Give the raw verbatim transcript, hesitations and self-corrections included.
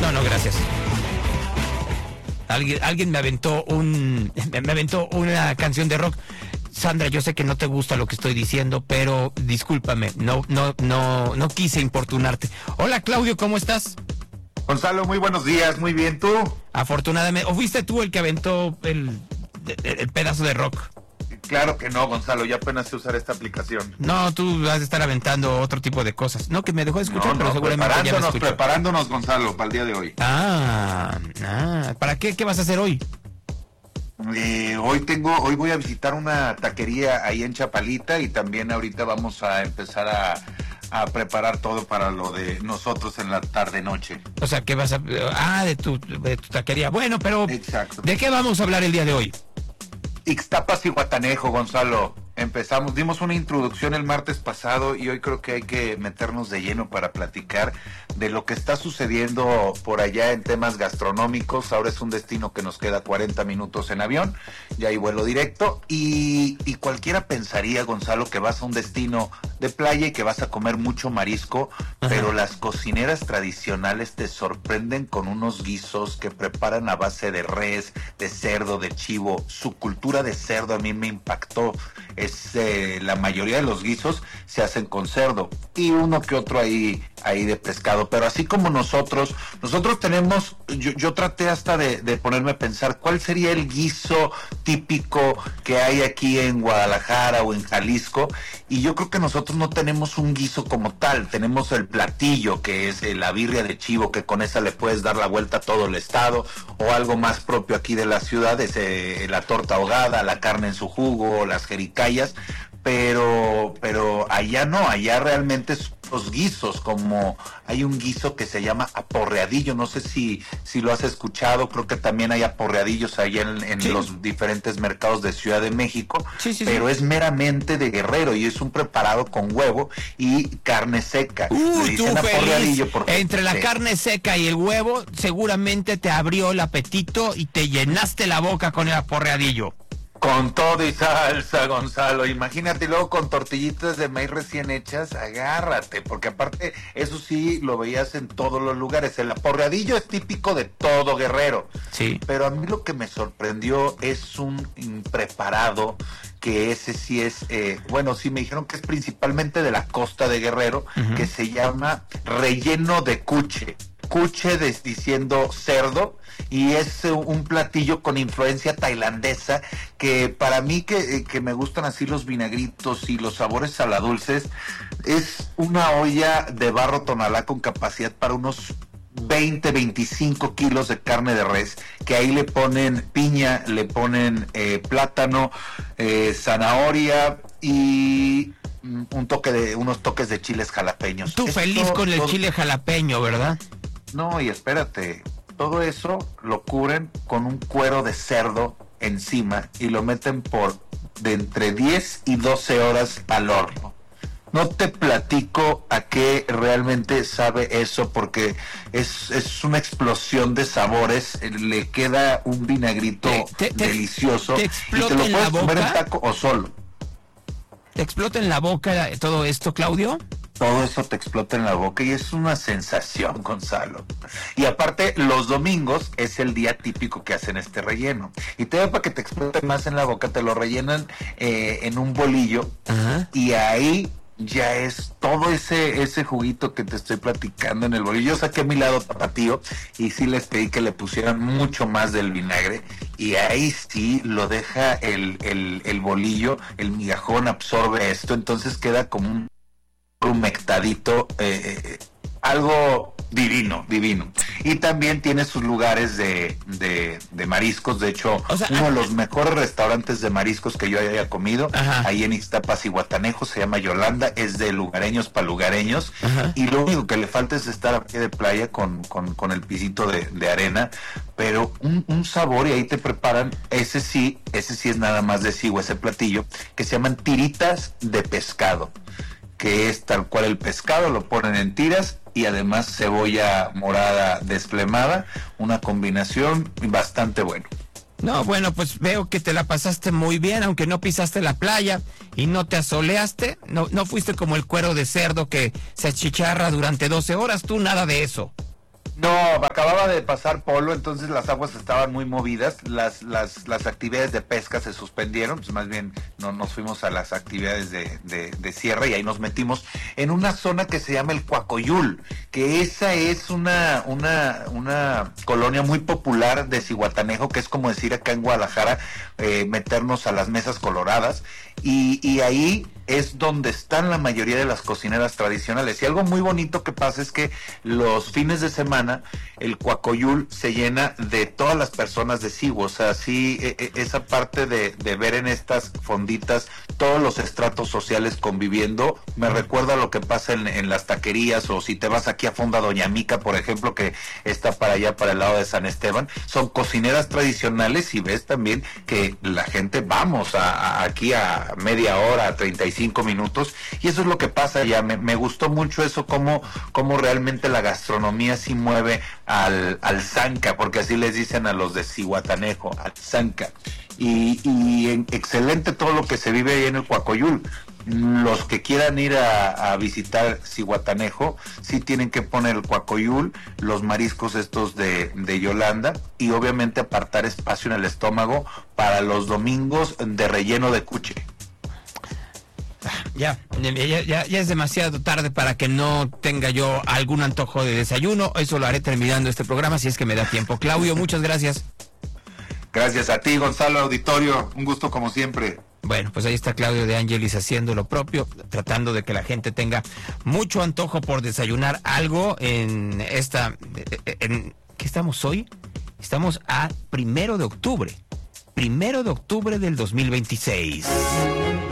no, no, gracias. Alguien, alguien me aventó un, me aventó una canción de rock. Sandra, yo sé que no te gusta lo que estoy diciendo, pero discúlpame, no, no, no, no quise importunarte. Hola, Claudio, ¿cómo estás? Gonzalo, muy buenos días, muy bien, ¿tú? Afortunadamente, ¿o fuiste tú el que aventó el, el, el pedazo de rock? Claro que no, Gonzalo, ya apenas sé usar esta aplicación. No, tú vas a estar aventando otro tipo de cosas. No, que me dejó de escuchar, no, pero no, seguramente ya me escuchó. Preparándonos, Gonzalo, para el día de hoy. Ah, ah, ¿para qué? ¿Qué vas a hacer hoy? Eh, hoy tengo, hoy voy a visitar una taquería ahí en Chapalita y también ahorita vamos a empezar a, a preparar todo para lo de nosotros en la tarde-noche. O sea, ¿qué vas a...? Ah, de tu, de tu taquería. Bueno, pero... Exacto. ¿De qué vamos a hablar el día de hoy? Ixtapas y Guatanejo, Gonzalo. Empezamos, dimos una introducción el martes pasado y hoy creo que hay que meternos de lleno para platicar de lo que está sucediendo por allá en temas gastronómicos. Ahora es un destino que nos queda cuarenta minutos en avión, ya hay vuelo directo y, y cualquiera pensaría, Gonzalo, que vas a un destino de playa y que vas a comer mucho marisco, ajá, pero las cocineras tradicionales te sorprenden con unos guisos que preparan a base de res, de cerdo, de chivo. Su cultura de cerdo a mí me impactó. Es, eh, la mayoría de los guisos se hacen con cerdo y uno que otro ahí, ahí de pescado, pero así como nosotros, nosotros tenemos, yo, yo traté hasta de, de ponerme a pensar cuál sería el guiso típico que hay aquí en Guadalajara o en Jalisco, y yo creo que nosotros no tenemos un guiso como tal, tenemos el platillo que es eh, la birria de chivo, que con esa le puedes dar la vuelta a todo el estado, o algo más propio aquí de la ciudad, es eh, la torta ahogada, la carne en su jugo, las jericayas, pero pero allá no, allá realmente los guisos, como hay un guiso que se llama aporreadillo, no sé si si lo has escuchado, creo que también hay aporreadillos allá en, en sí, los diferentes mercados de Ciudad de México, sí, sí, pero sí, es meramente de Guerrero y es un preparado con huevo y carne seca. Uy, tú feliz, porque entre la sí, carne seca y el huevo seguramente te abrió el apetito y te llenaste la boca con el aporreadillo. Con todo y salsa, Gonzalo, imagínate, luego con tortillitas de maíz recién hechas, agárrate, porque aparte, eso sí, lo veías en todos los lugares, el aporreadillo es típico de todo Guerrero, sí, pero a mí lo que me sorprendió es un preparado, que ese sí es, eh, bueno, sí me dijeron que es principalmente de la costa de Guerrero, uh-huh, que se llama relleno de cuche, cuche de, diciendo cerdo, y es un platillo con influencia tailandesa que para mí que, que me gustan así los vinagritos y los sabores saladulces, es una olla de barro tonalá con capacidad para unos veinte, veinticinco kilos de carne de res, que ahí le ponen piña, le ponen eh, plátano, eh, zanahoria y un toque de unos toques de chiles jalapeños. Tú Esto, feliz con el todo... chile jalapeño, ¿verdad? No, y espérate, todo eso lo cubren con un cuero de cerdo encima y lo meten por de entre diez y doce horas al horno. No te platico a qué realmente sabe eso, porque es, es una explosión de sabores, le queda un vinagrito te, te, delicioso te, te y te lo puedes comer en taco o solo. ¿Te explota en la boca todo esto, Claudio? Todo eso te explota en la boca y es una sensación, Gonzalo. Y aparte, los domingos es el día típico que hacen este relleno. Y te para que te explote más en la boca, te lo rellenan eh, en un bolillo, uh-huh, y ahí ya es todo ese ese juguito que te estoy platicando en el bolillo. Yo saqué a mi lado tapatío y sí les pedí que le pusieran mucho más del vinagre y ahí sí lo deja el, el, el bolillo, el migajón absorbe esto, entonces queda como un humectadito, eh, eh, algo divino, divino. Y también tiene sus lugares de, de, de mariscos, de hecho, o sea, uno de los mejores restaurantes de mariscos que yo haya comido, ajá, ahí en Ixtapas y Guatanejo, se llama Yolanda, es de lugareños para lugareños, ajá, y lo único que le falta es estar a pie de playa con, con, con el pisito de, de arena, pero un, un sabor, y ahí te preparan, ese sí, ese sí es nada más de sigo, ese platillo, que se llaman tiritas de pescado, que es tal cual el pescado, lo ponen en tiras y además cebolla morada desflemada, una combinación bastante buena. No, bueno, pues veo que te la pasaste muy bien, aunque no pisaste la playa y no te asoleaste, no, no fuiste como el cuero de cerdo que se achicharra durante doce horas, tú nada de eso. No, acababa de pasar Polo, entonces las aguas estaban muy movidas, las las las actividades de pesca se suspendieron, pues más bien no nos fuimos a las actividades de, de, de cierre y ahí nos metimos en una zona que se llama el Coacoyul, que esa es una una una colonia muy popular de Zihuatanejo, que es como decir acá en Guadalajara, eh, meternos a las mesas coloradas, y, y ahí es donde están la mayoría de las cocineras tradicionales. Y algo muy bonito que pasa es que los fines de semana el Coacoyul se llena de todas las personas de Zihu, o sea, sí, e, e, esa parte de, de ver en estas fonditas todos los estratos sociales conviviendo, me recuerda a lo que pasa en, en las taquerías, o si te vas aquí a Fonda Doña Mica, por ejemplo, que está para allá, para el lado de San Esteban, son cocineras tradicionales, y ves también que la gente, vamos a, a aquí a media hora, a treinta y cinco minutos, y eso es lo que pasa ya. Me, me gustó mucho eso, cómo, cómo realmente la gastronomía sí mueve al, al zanca, porque así les dicen a los de Zihuatanejo, al zanca, y, y en, excelente todo lo que se vive ahí en el Coacoyul. Los que quieran ir a, a visitar Zihuatanejo sí tienen que poner el Coacoyul, los mariscos estos de, de Yolanda, y obviamente apartar espacio en el estómago para los domingos de relleno de cuche. Ya, ya, ya, ya es demasiado tarde para que no tenga yo algún antojo de desayuno. Eso lo haré terminando este programa, si es que me da tiempo. Claudio, muchas gracias. Gracias a ti, Gonzalo, auditorio. Un gusto como siempre. Bueno, pues ahí está Claudio de Angelis haciendo lo propio, tratando de que la gente tenga mucho antojo por desayunar algo en esta... En, ¿qué estamos hoy? Estamos a primero de octubre. Primero de octubre del dos mil veintiséis.